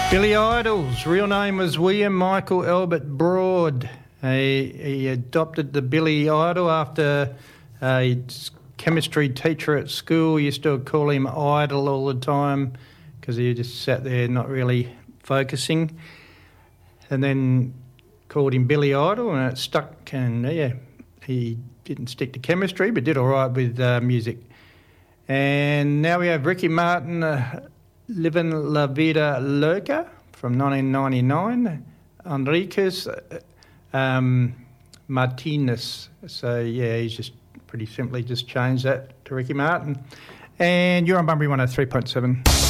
Billy Idol's real name was William Michael Albert Broad. He adopted the Billy Idol after a chemistry teacher at school used to call him Idol all the time because he just sat there not really focusing, and then called him Billy Idol, and it stuck. And he didn't stick to chemistry but did all right with music. And now we have Ricky Martin, Livin' La Vida Loca from 1999, Enriquez Martinez. So, he's just pretty simply just changed that to Ricky Martin. And you're on Bunbury 103.7.